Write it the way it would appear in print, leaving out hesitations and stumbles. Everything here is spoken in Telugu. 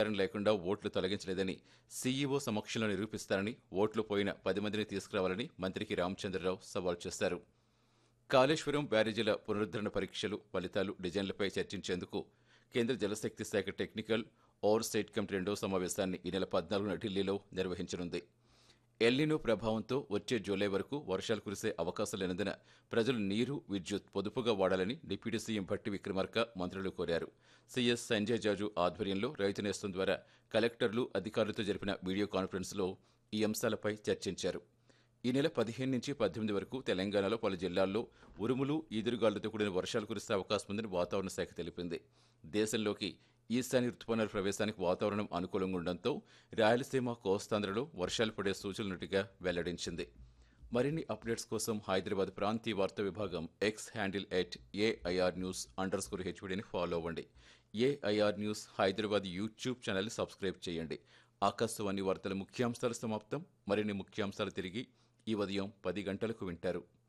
ఆధారం లేకుండా ఓట్లు తొలగించలేదని సీఈఓ సమక్షంలో నిరూపిస్తారని, ఓట్లు పోయిన 10 మందిని తీసుకురావాలని మంత్రికి రామచంద్రరావు సవాల్ చేశారు. కాళేశ్వరం బ్యారేజీల పునరుద్ధరణ పరీక్షలు, ఫలితాలు, డిజైన్లపై చర్చించేందుకు కేంద్ర జలశక్తి శాఖ టెక్నికల్ ఓవర్సైట్ కమిటీ రెండో సమావేశాన్ని ఈ నెల 14న ఢిల్లీలో నిర్వహించనుంది. ఎల్నినో ప్రభావంతో వచ్చే జూలై వరకు వర్షాలు కురిసే అవకాశం లేనందున ప్రజలు నీరు, విద్యుత్ పొదుపుగా వాడాలని డిప్యూటీ సీఎం భట్టి విక్రమార్క మంత్రులు కోరారు. సీఎస్ సంజయ్ జాజు ఆధ్వర్యంలో రైతు నేస్తం ద్వారా కలెక్టర్లు, అధికారులతో జరిపిన వీడియో కాన్ఫరెన్స్లో ఈ అంశాలపై చర్చించారు. ఈ నెల 15 నుంచి 18 వరకు తెలంగాణలో పలు జిల్లాల్లో ఉరుములు, ఈదురుగాలులతో కూడిన వర్షాలు కురిసే అవకాశం ఉందని వాతావరణ శాఖ తెలిపింది. దేశంలోకి ఈశాన్య రుతుపవనాల ప్రవేశానికి వాతావరణం అనుకూలంగా ఉండడంతో రాయలసీమ, కోస్తాంధ్రలో వర్షాలు పడే సూచనలున్నట్టుగా వెల్లడించింది. మరిన్ని అప్డేట్స్ కోసం హైదరాబాద్ ప్రాంతీయ వార్తా విభాగం ఎక్స్ హ్యాండిల్ @AIRnews_HVDని ఫాలో అవ్వండి. AIR news Hyderabad YouTube channel subscribe చేయండి. ఆకాశవాణి వార్తల ముఖ్యాంశాలు సమాప్తం. మరిన్ని ముఖ్యాంశాలు తిరిగి ఈ ఉదయం 10 గంటలకు వింటారు.